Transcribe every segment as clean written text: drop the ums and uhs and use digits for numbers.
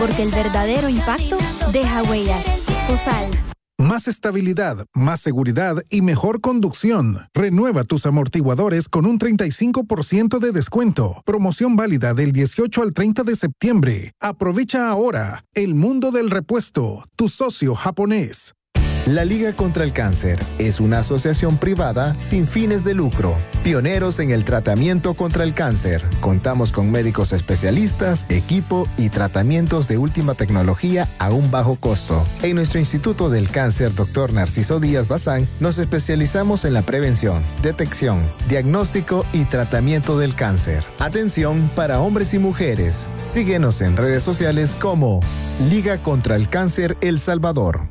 porque el verdadero impacto deja huellas. Fosal. Más estabilidad, más seguridad y mejor conducción. Renueva tus amortiguadores con un 35% de descuento. Promoción válida del 18 al 30 de septiembre. Aprovecha ahora. El mundo del repuesto. Tu socio japonés. La Liga contra el Cáncer es una asociación privada sin fines de lucro, pioneros en el tratamiento contra el cáncer. Contamos con médicos especialistas, equipo y tratamientos de última tecnología a un bajo costo. En nuestro Instituto del Cáncer, Dr. Narciso Díaz Bazán, nos especializamos en la prevención, detección, diagnóstico y tratamiento del cáncer. Atención para hombres y mujeres. Síguenos en redes sociales como Liga contra el Cáncer El Salvador.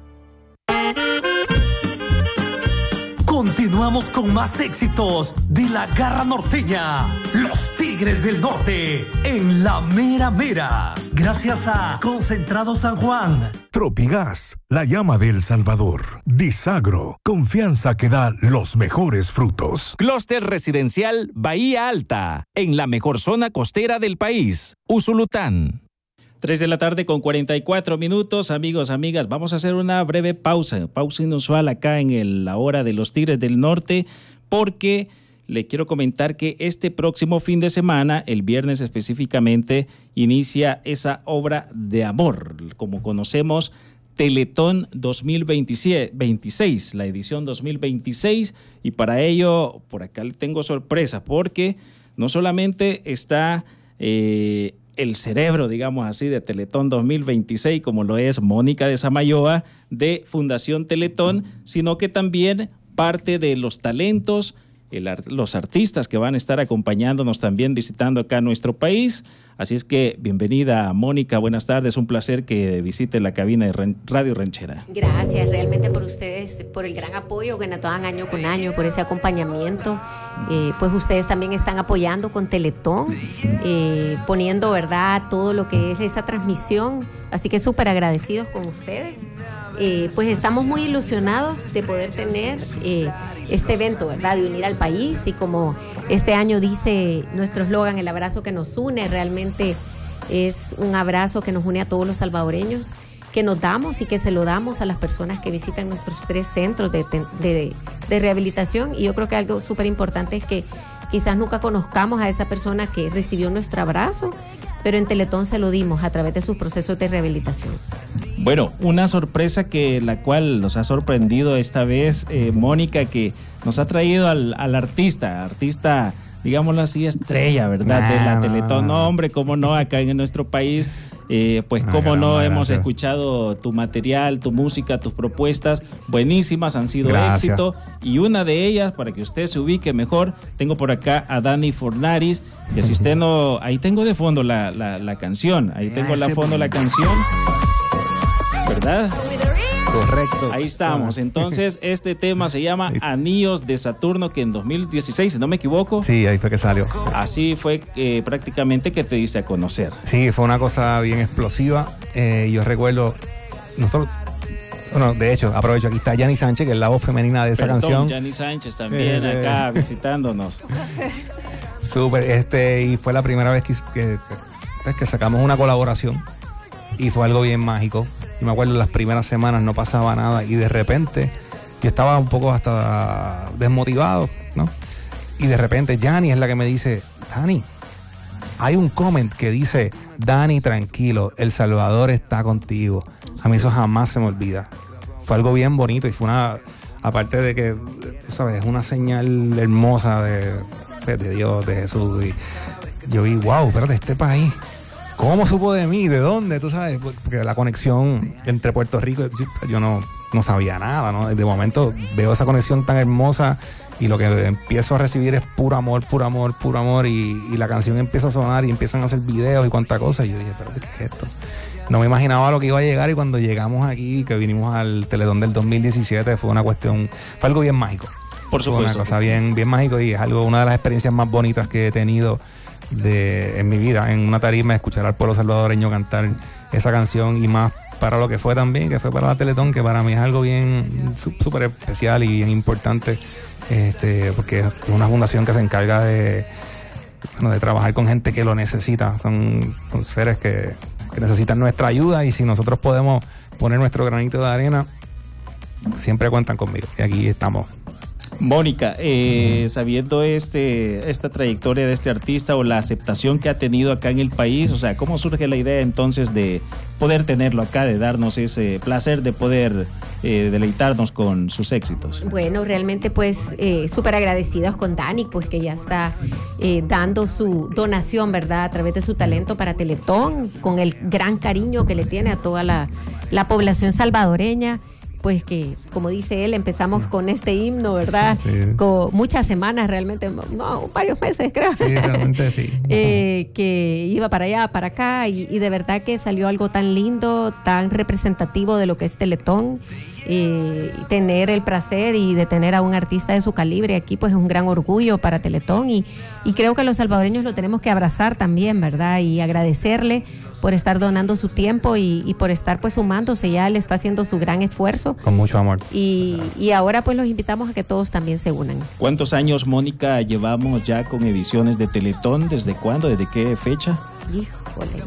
Continuamos con más éxitos de la Garra Norteña. Los Tigres del Norte en la mera mera. Gracias a Concentrado San Juan. Tropigas, la llama de El Salvador. Disagro, confianza que da los mejores frutos. Clúster Residencial Bahía Alta, en la mejor zona costera del país. Usulután. 3 de la tarde con 44 minutos, amigos, amigas. Vamos a hacer una breve pausa inusual acá en la hora de los Tigres del Norte, porque le quiero comentar que este próximo fin de semana, el viernes específicamente, inicia esa obra de amor, como conocemos, Teletón 2026, la edición 2026, y para ello, por acá le tengo sorpresa, porque no solamente está el cerebro, digamos así, de Teletón 2026, como lo es Mónica de Samayoa, de Fundación Teletón, sino que también parte de los talentos, los artistas que van a estar acompañándonos también visitando acá nuestro país. Así es que bienvenida, Mónica, buenas tardes, un placer que visite la cabina de Radio Ranchera. Gracias realmente por ustedes, por el gran apoyo que nos dan año con año, por ese acompañamiento. Pues ustedes también están apoyando con Teletón, poniendo, ¿verdad?, todo lo que es esa transmisión. Así que súper agradecidos con ustedes. Pues estamos muy ilusionados de poder tener este evento, ¿verdad?, de unir al país, y como este año dice nuestro eslogan, el abrazo que nos une, realmente es un abrazo que nos une a todos los salvadoreños, que nos damos y que se lo damos a las personas que visitan nuestros 3 centros de rehabilitación. Y yo creo que algo súper importante es que quizás nunca conozcamos a esa persona que recibió nuestro abrazo, pero en Teletón se lo dimos a través de sus procesos de rehabilitación. Bueno, una sorpresa la cual nos ha sorprendido esta vez, Mónica, que nos ha traído al artista, digámoslo así, estrella, ¿verdad? De la Teletón. No, hombre, cómo no, acá en nuestro país, pues cómo no, hemos escuchado tu material, tu música, tus propuestas, buenísimas, han sido éxito, y una de ellas, para que usted se ubique mejor, tengo por acá a Dani Fornaris, que si usted no, ahí tengo de fondo la canción, la canción, ¿verdad? Correcto. Ahí estamos. Entonces, este tema se llama Anillos de Saturno, que en 2016, si no me equivoco. Sí, ahí fue que salió. Así fue prácticamente que te diste a conocer. Sí, fue una cosa bien explosiva. Yo recuerdo, de hecho, aprovecho, aquí está Yanni Sánchez, que es la voz femenina de esa canción. Yanni Sánchez también acá visitándonos. Súper, y fue la primera vez que sacamos una colaboración, y fue algo bien mágico. Yo me acuerdo, las primeras semanas no pasaba nada, y de repente yo estaba un poco hasta desmotivado, ¿no? Y de repente Yanni es la que me dice: Dani, hay un comment que dice: Dani, tranquilo, El Salvador está contigo. A mí eso jamás se me olvida. Fue algo bien bonito, y fue aparte de que, ¿sabes?, es una señal hermosa de Dios, de Jesús. Y yo vi, wow, espérate, este país, ¿cómo supo de mí? ¿De dónde? Tú sabes, porque la conexión entre Puerto Rico, yo no sabía nada, ¿no? De momento veo esa conexión tan hermosa, y lo que empiezo a recibir es puro amor, puro amor, puro amor, y la canción empieza a sonar, y empiezan a hacer videos y cuánta cosa, y yo dije, espérate, ¿qué es esto? No me imaginaba lo que iba a llegar, y cuando llegamos aquí, que vinimos al Teletón del 2017, fue algo bien mágico. Por supuesto. Fue una cosa bien mágico, y es una de las experiencias más bonitas que he tenido en mi vida, en una tarima, escuchar al pueblo salvadoreño cantar esa canción, y más para lo que fue también, que fue para la Teletón, que para mí es algo bien súper especial y bien importante, porque es una fundación que se encarga de trabajar con gente que lo necesita. Son seres que que necesitan nuestra ayuda, y si nosotros podemos poner nuestro granito de arena, siempre cuentan conmigo. Y aquí estamos. Mónica, sabiendo esta trayectoria de este artista o la aceptación que ha tenido acá en el país, o sea, ¿cómo surge la idea entonces de poder tenerlo acá, de darnos ese placer de poder deleitarnos con sus éxitos? Bueno, realmente pues súper agradecidos con Dani, pues que ya está dando su donación, ¿verdad? A través de su talento para Teletón, con el gran cariño que le tiene a toda la población salvadoreña. Pues que, como dice él, empezamos con este himno, ¿verdad? Sí. Con muchas semanas realmente, no, varios meses creo. Sí, realmente sí. Que iba para allá, para acá, y de verdad que salió algo tan lindo, tan representativo de lo que es Teletón. Tener el placer y de tener a un artista de su calibre aquí, pues es un gran orgullo para Teletón, y creo que los salvadoreños lo tenemos que abrazar también, ¿verdad? Y agradecerle por estar donando su tiempo y por estar pues sumándose. Ya él está haciendo su gran esfuerzo. Con mucho amor. Y ahora pues los invitamos a que todos también se unan. ¿Cuántos años, Mónica, llevamos ya con ediciones de Teletón? ¿Desde cuándo? ¿Desde qué fecha? Híjole,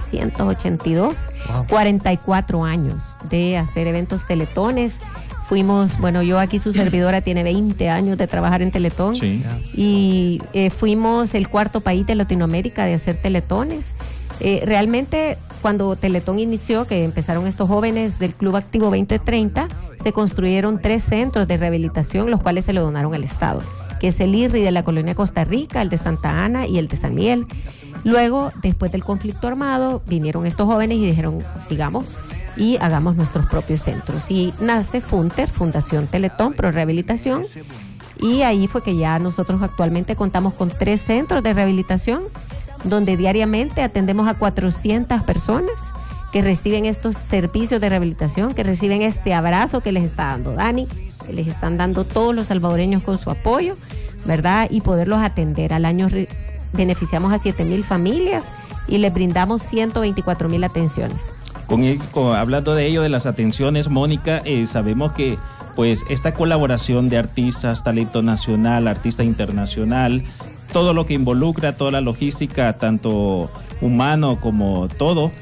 1982, wow. 44 años de hacer eventos teletones. Fuimos, bueno, yo aquí su servidora tiene 20 años de trabajar en Teletón. Sí. Y fuimos el cuarto país de Latinoamérica de hacer teletones. Realmente, cuando Teletón inició, que empezaron estos jóvenes del Club Activo 2030, se construyeron 3 centros de rehabilitación, los cuales se lo donaron al Estado, que es el IRRI de la Colonia Costa Rica, el de Santa Ana y el de San Miguel. Luego, después del conflicto armado, vinieron estos jóvenes y dijeron, sigamos y hagamos nuestros propios centros. Y nace FUNTER, Fundación Teletón Pro Rehabilitación, y ahí fue que ya nosotros actualmente contamos con 3 centros de rehabilitación, donde diariamente atendemos a 400 personas que reciben estos servicios de rehabilitación, que reciben este abrazo que les está dando Dani, que les están dando todos los salvadoreños con su apoyo, ¿verdad? Y poderlos atender. Al año beneficiamos a 7,000 familias y les brindamos 124,000 atenciones. Hablando de ello, de las atenciones, Mónica, sabemos que pues esta colaboración de artistas, talento nacional, artista internacional, todo lo que involucra, toda la logística, tanto humano como todo,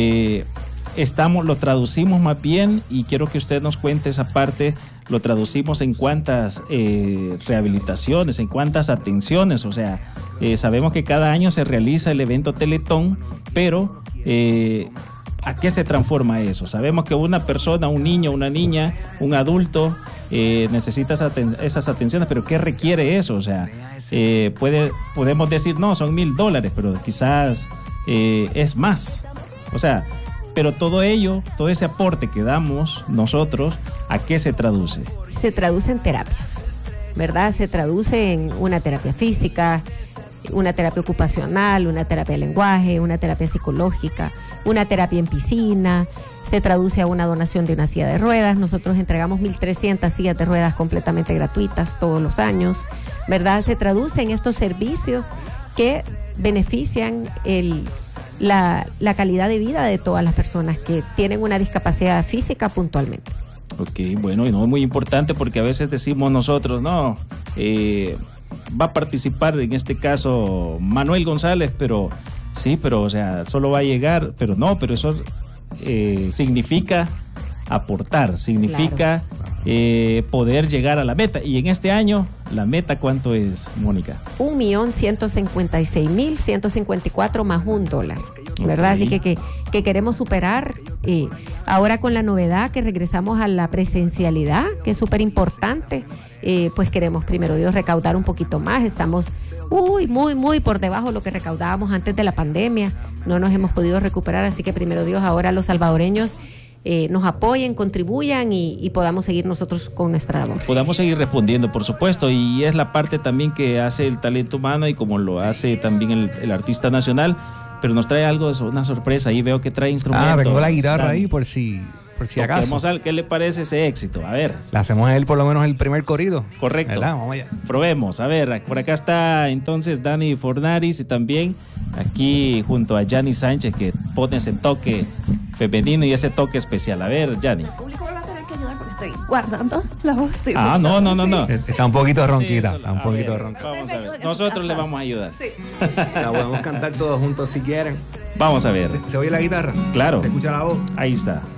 lo traducimos más bien, y quiero que usted nos cuente esa parte. Lo traducimos en cuántas rehabilitaciones, en cuántas atenciones. O sea, sabemos que cada año se realiza el evento Teletón, pero ¿a qué se transforma eso? Sabemos que una persona, un niño, una niña, un adulto necesita esas atenciones, pero ¿qué requiere eso? O sea, podemos decir, no, son $1,000, pero quizás es más. O sea, pero todo ello, todo ese aporte que damos nosotros, ¿a qué se traduce? Se traduce en terapias, ¿verdad? Se traduce en una terapia física, una terapia ocupacional, una terapia de lenguaje, una terapia psicológica, una terapia en piscina. Se traduce a una donación de una silla de ruedas. Nosotros entregamos 1,300 sillas de ruedas completamente gratuitas todos los años, ¿verdad? Se traduce en estos servicios que benefician la calidad de vida de todas las personas que tienen una discapacidad física puntualmente. Ok, bueno, y no es muy importante, porque a veces decimos nosotros, no, va a participar en este caso Manuel González, pero sí, pero o sea, solo va a llegar, pero no, pero eso significa aportar, significa poder llegar a la meta. Y en este año, ¿la meta cuánto es, Mónica? 1,156,154 más $1, ¿verdad? Okay. Así que queremos superar, ahora con la novedad que regresamos a la presencialidad, que es súper importante, pues queremos, primero Dios, recaudar un poquito más. Estamos muy por debajo de lo que recaudábamos antes de la pandemia. No nos hemos podido recuperar, así que primero Dios, ahora los salvadoreños nos apoyen, contribuyan y podamos seguir nosotros con nuestra labor. Podamos seguir respondiendo, por supuesto, y es la parte también que hace el talento humano y como lo hace también el artista nacional, pero nos trae algo, una sorpresa. Ahí veo que trae instrumentos. Vengo la guitarra ahí por si acaso. ¿Qué le parece ese éxito? A ver. Le hacemos a él por lo menos el primer corrido. Correcto. ¿Verdad? Vamos allá. Probemos. A ver, por acá está entonces Dani Fornaris, y también aquí junto a Yanni Sánchez, que pone ese toque femenino y ese toque especial. A ver, Yanni. El público va a tener que ayudar porque estoy guardando la voz. No. Está un poquito ronquita. Está un poquito ronquita. Vamos a ver. Nosotros le vamos a ayudar. Sí. La podemos cantar todos juntos si quieren. Vamos a ver. ¿Se oye la guitarra? Claro. ¿Se escucha la voz? Ahí está.